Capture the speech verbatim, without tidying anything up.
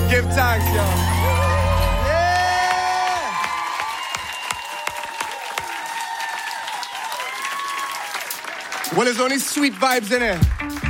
Give thanks, y'all. Yeah! Well, there's only sweet vibes in here.